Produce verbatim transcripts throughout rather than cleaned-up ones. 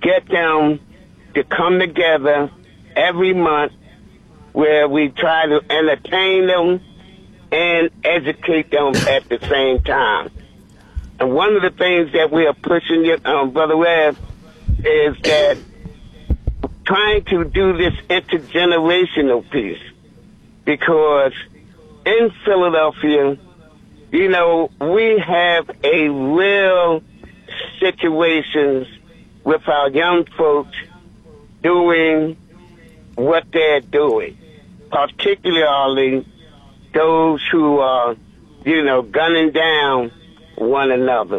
get them to come together every month where we try to entertain them and educate them at the same time. And one of the things that we are pushing, um, Brother Rev, is that trying to do this intergenerational piece, because in Philadelphia, you know, we have a real situations with our young folks doing what they're doing, particularly those who are, you know, gunning down one another.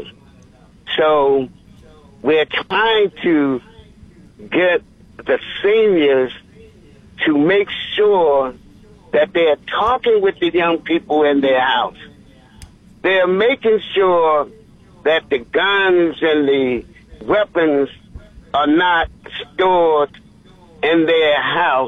So we're trying to get the seniors to make sure that they're talking with the young people in their house. They're making sure that the guns and the weapons are not stored in their house.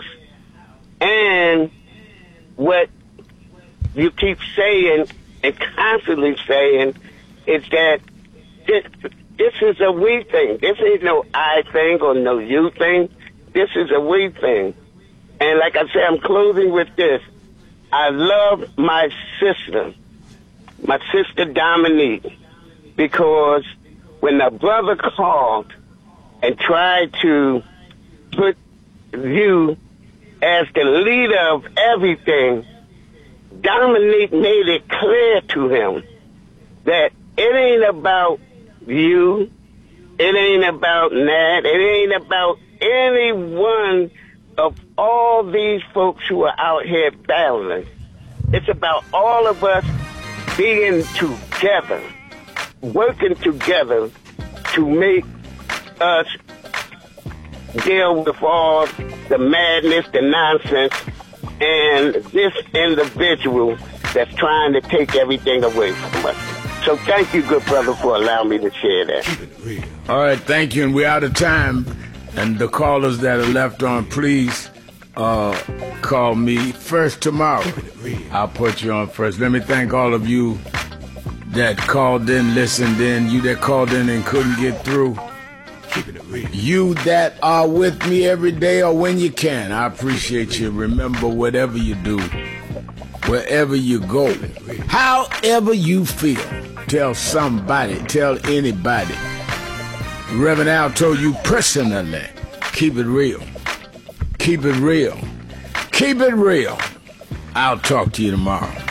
And what you keep saying and constantly saying is that this, this is a we thing. This ain't no I thing or no you thing. This is a we thing. And like I said, I'm closing with this. I love my sister, my sister Dominique, because when the brother called and tried to put you as the leader of everything, Dominique made it clear to him that it ain't about you, it ain't about Nat, it ain't about any one of all these folks who are out here battling. It's about all of us being together, working together to make us deal with all the madness, the nonsense, and this individual that's trying to take everything away from us. So thank you, good brother, for allowing me to share that. All right, thank you, and we're out of time. And the callers that are left on, please uh, call me first tomorrow. I'll put you on first. Let me thank all of you that called in, listened in, you that called in and couldn't get through. You that are with me every day or when you can, I appreciate you. Remember, whatever you do, wherever you go, however you feel, tell somebody, tell anybody. Reverend Al told you personally, keep it real. Keep it real. Keep it real. I'll talk to you tomorrow.